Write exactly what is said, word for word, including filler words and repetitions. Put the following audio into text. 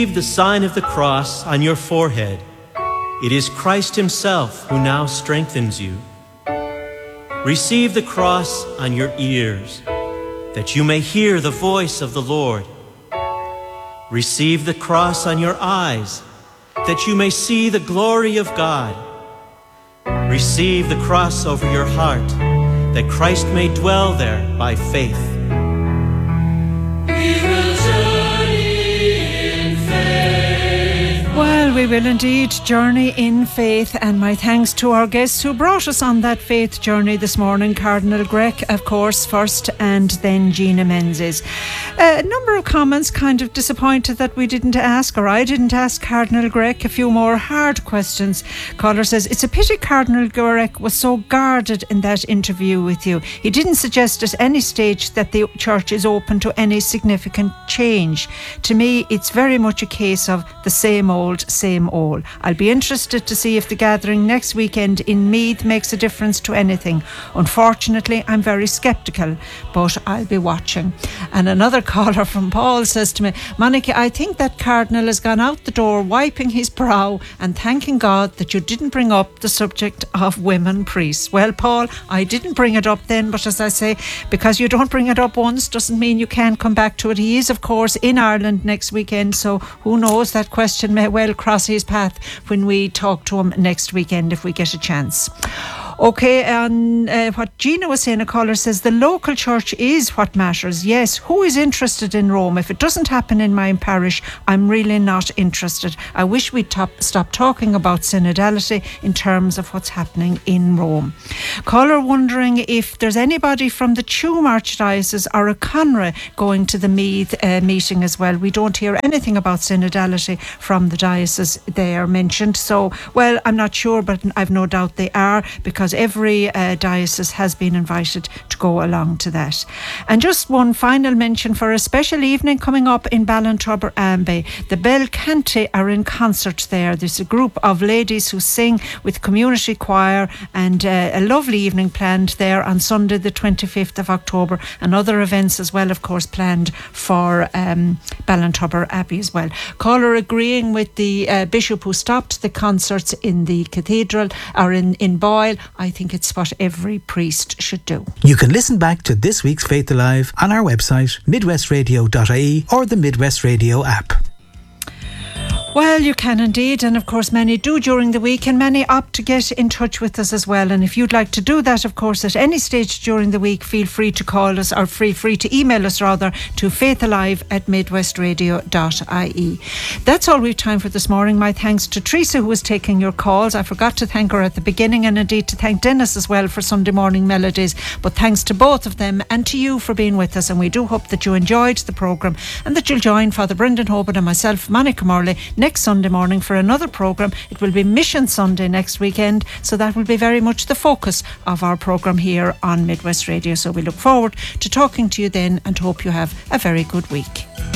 the sign of the cross on your forehead. It is Christ himself who now strengthens you. Receive the cross on your ears, that you may hear the voice of the Lord. Receive the cross on your eyes, that you may see the glory of God. Receive the cross over your heart, that Christ may dwell there by faith. We will journey in faith. Well, we will indeed journey in faith, and my thanks to our guests who brought us on that faith journey this morning. Cardinal Grech, of course, first, and then Gina Menzies. A number of comments, kind of disappointed that we didn't ask, or I didn't ask Cardinal Grech a few more hard questions. Caller says, it's a pity Cardinal Grech was so guarded in that interview with you. He didn't suggest at any stage that the church is open to any significant change. To me, it's very much a case of the same old, same old. I'll be interested to see if the gathering next weekend in Meath makes a difference to anything. Unfortunately, I'm very sceptical, but I'll be watching. And another caller from Paul says to me, Monica, I think that Cardinal has gone out the door wiping his brow and thanking God that you didn't bring up the subject of women priests. Well, Paul, I didn't bring it up then, but as I say, because you don't bring it up once doesn't mean you can't come back to it. He is, of course, in Ireland next weekend, so who knows, that question may well cross his path when we talk to him next weekend if we get a chance. Okay, and uh, what Gina was saying, a caller says, the local church is what matters. Yes, who is interested in Rome? If it doesn't happen in my parish, I'm really not interested. I wish we'd top, stop talking about synodality in terms of what's happening in Rome. Caller wondering if there's anybody from the Tuam Archdiocese or a Conra going to the Meath uh, meeting as well. We don't hear anything about synodality from the diocese they are mentioned. So, well, I'm not sure, but I've no doubt they are, because every uh, diocese has been invited to go along to that. And just one final mention for a special evening coming up in Ballintubber Amby. The Bel Canti are in concert there. There's a group of ladies who sing with community choir, and uh, a lovely evening planned there on Sunday the twenty-fifth of October, and other events as well, of course, planned for um, Ballintubber Abbey as well. Caller agreeing with the uh, bishop who stopped the concerts in the cathedral, or in, in Boyle. I think it's what every priest should do. You can listen back to this week's Faith Alive on our website, midwest radio dot I E, or the Midwest Radio app. Well, you can indeed, and of course many do during the week, and many opt to get in touch with us as well. And if you'd like to do that, of course, at any stage during the week, feel free to call us, or free free to email us rather, to faithalive at midwest radio dot I E. That's all we've time for this morning. My thanks to Teresa, who was taking your calls. I forgot to thank her at the beginning, and indeed to thank Dennis as well for Sunday Morning Melodies. But thanks to both of them, and to you for being with us, and we do hope that you enjoyed the programme, and that you'll join Father Brendan Hoban and myself, Monica Morley, next Sunday morning for another programme. It will be Mission Sunday next weekend, so that will be very much the focus of our programme here on Midwest Radio. So we look forward to talking to you then, and hope you have a very good week.